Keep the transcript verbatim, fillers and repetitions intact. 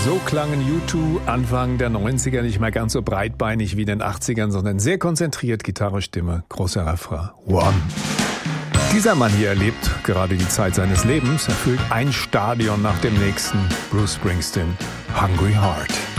So klangen U zwei Anfang der neunziger nicht mehr ganz so breitbeinig wie in den achtzigern, sondern sehr konzentriert, Gitarre, Stimme, großer Refrain. One. Dieser Mann hier erlebt gerade die Zeit seines Lebens, erfüllt ein Stadion nach dem nächsten. Bruce Springsteen, Hungry Heart.